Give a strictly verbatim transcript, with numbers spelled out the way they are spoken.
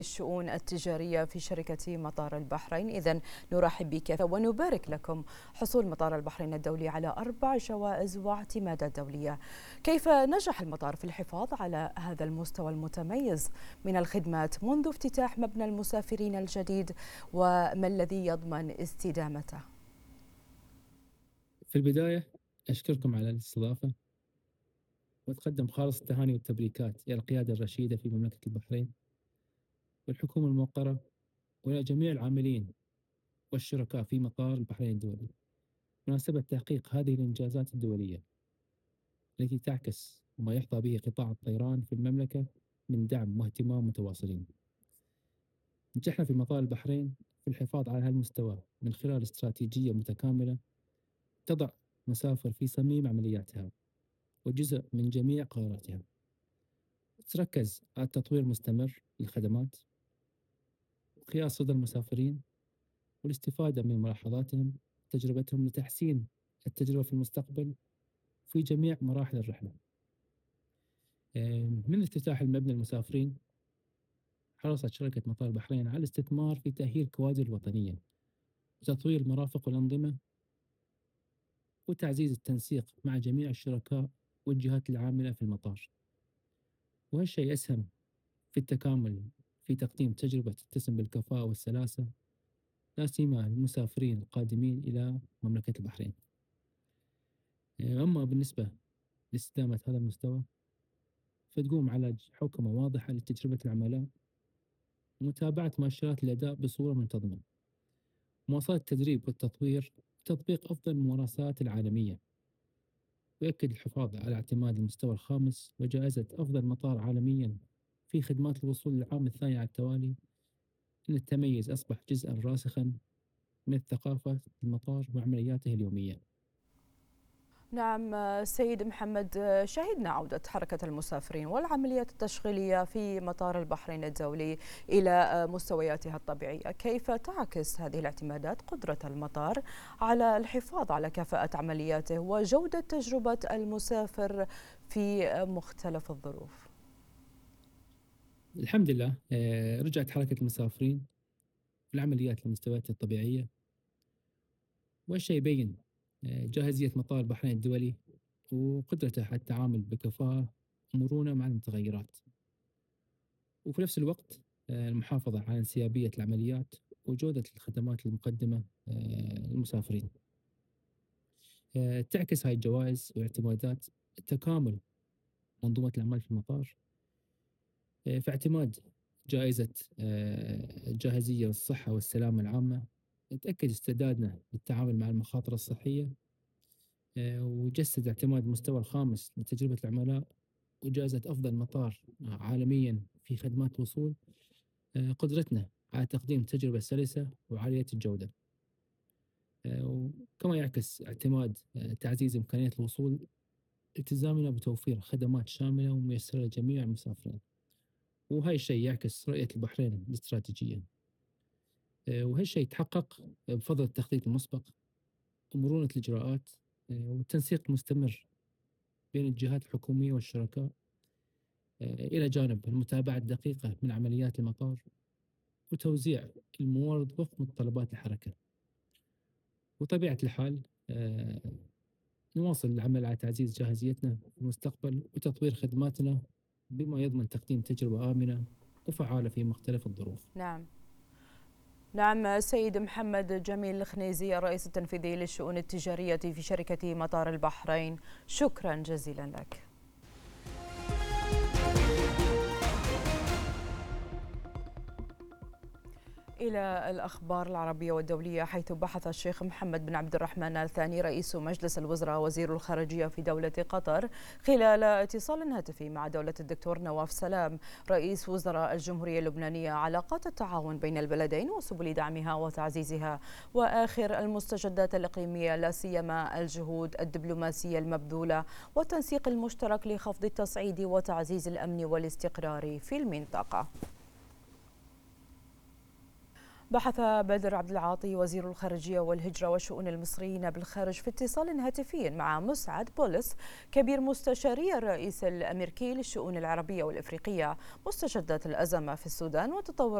الشؤون التجارية في شركة مطار البحرين. إذن نرحب بك ونبارك لكم حصول مطار البحرين الدولي على أربع جوائز واعتمادات دولية. كيف نجح المطار في الحفاظ على هذا المستوى المتميز من الخدمات منذ افتتاح مبنى المسافرين الجديد، وما الذي يضمن استدامته؟ في البداية أشكركم على الاستضافة، وأتقدم خالص التهاني والتبريكات إلى القيادة الرشيدة في مملكة البحرين والحكومة الموقرة، وإلى جميع العاملين والشركاء في مطار البحرين الدولي بمناسبة تحقيق هذه الإنجازات الدولية التي تعكس ما يحظى به قطاع الطيران في المملكة من دعم واهتمام متواصلين. نجحنا في مطار البحرين في الحفاظ على هذا المستوى من خلال استراتيجية متكاملة تضع مسافر في صميم عملياتها وجزء من جميع قراراتها. تركز على التطوير المستمر للخدمات وقياس صدى المسافرين والاستفادة من ملاحظاتهم وتجربتهم لتحسين التجربة في المستقبل في جميع مراحل الرحلة. من افتتاح المبنى المسافرين، حرصت شركة مطار البحرين على الاستثمار في تأهيل الكوادر الوطنية وتطوير المرافق والأنظمة وتعزيز التنسيق مع جميع الشركاء والجهات العاملة في المطار، وهالشيء أسهم في التكامل في تقديم تجربة تتسم بالكفاءة والسلاسة، لا سيما المسافرين القادمين إلى مملكة البحرين. أما بالنسبة لاستدامة هذا المستوى، فتقوم على حوكمة واضحة لتجربة العملاء ومتابعة مؤشرات الأداء بصورة منتظمة، مواصلة التدريب والتطوير وتطبيق أفضل الممارسات العالمية، ويؤكد الحفاظ على اعتماد المستوى الخامس وجائزة أفضل مطار عالميا في خدمات الوصول للعام الثاني على التوالي، أن التميز أصبح جزءا راسخا من ثقافة المطار وعملياته اليومية. نعم سيد محمد، شهدنا عودة حركة المسافرين والعمليات التشغيلية في مطار البحرين الدولي إلى مستوياتها الطبيعية. كيف تعكس هذه الاعتمادات قدرة المطار على الحفاظ على كفاءة عملياته وجودة تجربة المسافر في مختلف الظروف؟ الحمد لله، آه، رجعت حركة المسافرين في العمليات لمستوياتها الطبيعية، والشيء يبين آه، جاهزية مطار البحرين الدولي وقدرته على التعامل بكفاءة ومرونة مع المتغيرات، وفي نفس الوقت آه، المحافظة على انسيابية العمليات وجودة الخدمات المقدمة آه، للمسافرين. آه، تعكس هاي الجوائز والاعتمادات تكامل منظومة الأعمال في المطار، آه، في اعتماد جائزة آه، الجاهزية والصحة والسلامة العامة، تأكد استعدادنا للتعامل مع المخاطر الصحية، آه، وجسد اعتماد المستوى الخامس لتجربة العملاء وجائزة أفضل مطار عالميا في خدمات الوصول، آه، قدرتنا على تقديم تجربة سلسة وعالية الجودة، آه، وكما يعكس اعتماد آه، تعزيز إمكانية الوصول، التزامنا بتوفير خدمات شاملة وميسرة لجميع المسافرين. وهاي الشيء يعكس رؤية البحرين الاستراتيجية، آه، وهالشيء يتحقق بفضل التخطيط المسبق ومرونة الإجراءات، آه، والتنسيق المستمر بين الجهات الحكومية والشركاء، آه، إلى جانب المتابعة الدقيقة من عمليات المطار وتوزيع الموارد وفق متطلبات الحركة. وطبيعة الحال، آه، نواصل العمل على تعزيز جاهزيتنا في المستقبل وتطوير خدماتنا بما يضمن تقديم تجربة آمنة وفعالة في مختلف الظروف. نعم نعم سيد محمد جميل الخنيزي، الرئيس التنفيذي للشؤون التجارية في شركة مطار البحرين، شكرا جزيلا لك. إلى الأخبار العربية والدولية، حيث بحث الشيخ محمد بن عبد الرحمن آل ثاني رئيس مجلس الوزراء وزير الخارجية في دولة قطر خلال اتصال هاتفي مع دولة الدكتور نواف سلام رئيس وزراء الجمهورية اللبنانية علاقات التعاون بين البلدين وسبل دعمها وتعزيزها وآخر المستجدات الإقليمية، لا سيما الجهود الدبلوماسية المبذولة والتنسيق المشترك لخفض التصعيد وتعزيز الأمن والاستقرار في المنطقة. بحث بدر عبد العاطي وزير الخارجية والهجرة وشؤون المصريين بالخارج في اتصال هاتفي مع مسعد بولس كبير مستشاري الرئيس الأمريكي للشؤون العربية والإفريقية مستجدات الأزمة في السودان وتطور